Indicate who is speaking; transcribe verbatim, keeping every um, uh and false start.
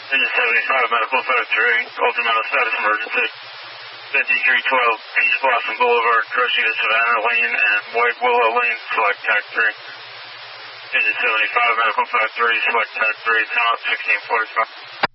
Speaker 1: Engine seventy-five, medical five three, ultimate status emergency. fifty-three twelve, East Blossom Boulevard, Cressida Savannah Lane, and White Willow Lane, select T A C three. Engine seventy-five, medical five three, select T A C three, time out sixteen forty-five.